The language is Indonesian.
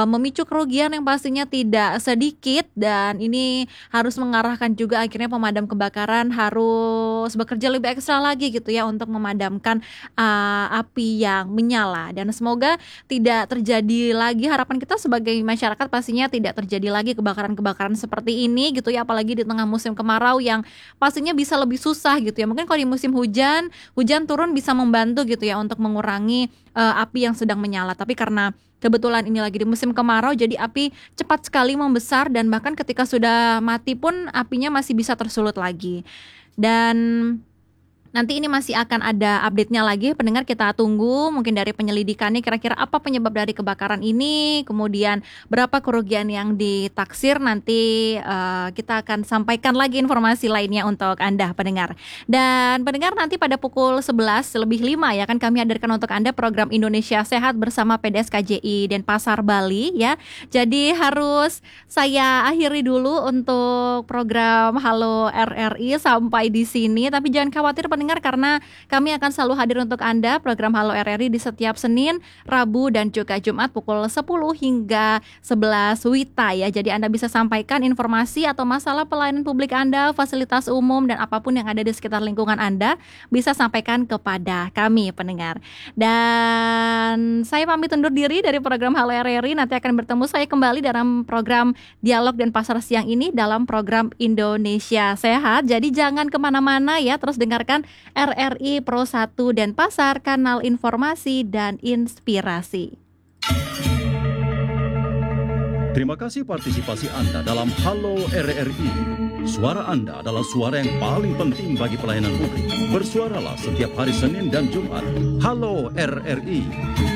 memicu kerugian yang pastinya tidak sedikit, dan ini harus mengarahkan juga akhirnya pemadam kebakaran harus bekerja lebih ekstra lagi gitu ya untuk memadamkan api yang menyala. Dan semoga tidak terjadi lagi, harapan kita sebagai masyarakat pastinya tidak terjadi lagi kebakaran-kebakaran seperti ini gitu ya, apalagi di tengah musim kemarau yang pastinya bisa lebih susah gitu ya. Mungkin kalau di musim hujan turun bisa membantu gitu ya untuk mengurangi api yang sedang menyala, tapi karena kebetulan ini lagi di musim kemarau jadi api cepat sekali membesar, dan bahkan ketika sudah mati pun apinya masih bisa tersulut lagi. Dan nanti ini masih akan ada update-nya lagi, pendengar, kita tunggu mungkin dari penyelidikannya kira-kira apa penyebab dari kebakaran ini, kemudian berapa kerugian yang ditaksir, nanti kita akan sampaikan lagi informasi lainnya untuk Anda pendengar. Dan pendengar, nanti pada pukul 11:05 ya kan kami hadirkan untuk Anda program Indonesia Sehat bersama PDS KJI Denpasar Bali ya. Jadi harus saya akhiri dulu untuk program Halo RRI sampai di sini, tapi jangan khawatir pendengar, karena kami akan selalu hadir untuk Anda program Halo RRI di setiap Senin, Rabu, dan juga Jumat pukul 10 hingga 11 WITA ya. Jadi Anda bisa sampaikan informasi atau masalah pelayanan publik Anda, fasilitas umum, dan apapun yang ada di sekitar lingkungan Anda bisa sampaikan kepada kami pendengar. Dan saya pamit undur diri dari program Halo RRI. Nanti akan bertemu saya kembali dalam program Dialog dan Pasar siang ini dalam program Indonesia Sehat. Jadi jangan kemana-mana ya, terus dengarkan RRI Pro 1 Denpasar, kanal informasi dan inspirasi. Terima kasih partisipasi Anda dalam Halo RRI. Suara Anda adalah suara yang paling penting bagi pelayanan publik. Bersuaralah setiap hari Senin dan Jumat. Halo RRI.